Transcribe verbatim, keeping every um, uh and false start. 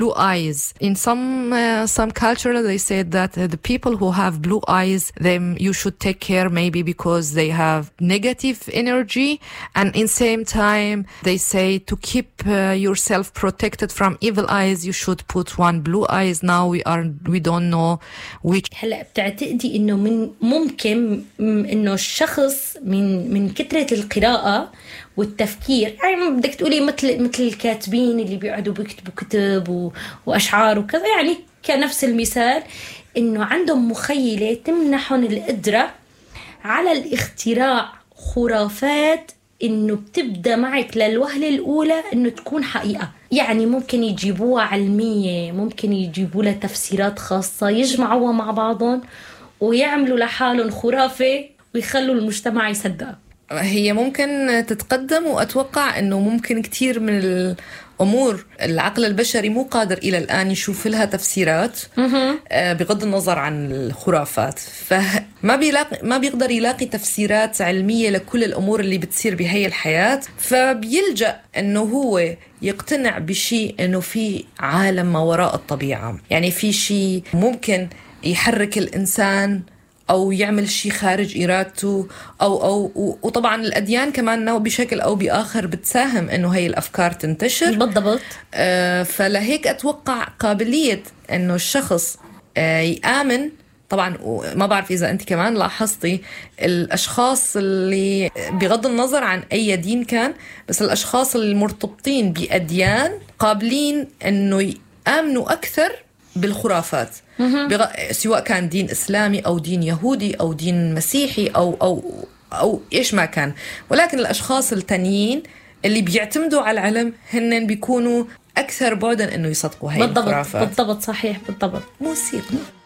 blue eyes. In some uh, some culture they say that uh, the people who have blue eyes, them you should take care maybe because they have negative energy, and in same time they say to keep uh, yourself protected from evil eyes you should put one blue eyes. Now we are we don't know which. هلا بتعتقدي انه من ممكن انه الشخص من من كثرة القراءة والتفكير، يعني بدك تقولي مثل مثل الكاتبين اللي بيقعدوا بيكتبوا كتب و... واشعار وكذا، يعني كنفس المثال انه عندهم مخيلة تمنحهم القدرة على الاختراع خرافات انه بتبدا معك للوهله الاولى انه تكون حقيقه. يعني ممكن يجيبوها علميه، ممكن يجيبوا لها تفسيرات خاصه، يجمعوها مع بعضهم ويعملوا لحالهم خرافه ويخلوا المجتمع يصدقها. هي ممكن تتقدم، وأتوقع أنه ممكن كتير من الأمور العقل البشري مو قادر إلى الآن يشوف لها تفسيرات بغض النظر عن الخرافات، فما بيلاقي ما بيقدر يلاقي تفسيرات علمية لكل الأمور اللي بتصير بهاي الحياة، فبيلجأ أنه هو يقتنع بشيء أنه في عالم ما وراء الطبيعة، يعني في شيء ممكن يحرك الإنسان أو يعمل شيء خارج إرادته، أو أو وطبعا الأديان كمان بشكل أو بآخر بتساهم إنه هاي الأفكار تنتشر. بالضبط. آه فلهيك أتوقع قابلية إنه الشخص آه يآمن. طبعا ما بعرف إذا أنت كمان لاحظتي الأشخاص اللي بغض النظر عن أي دين كان، بس الأشخاص المرتبطين بأديان قابلين إنه يآمنوا أكثر بالخرافات، بغ... سواء كان دين إسلامي أو دين يهودي أو دين مسيحي أو أو أو إيش ما كان. ولكن الأشخاص التانيين اللي بيعتمدوا على العلم هن بيكونوا أكثر بعداً إنه يصدقوا هاي الخرافات. بالضبط، بالضبط، صحيح، بالضبط. موسيقى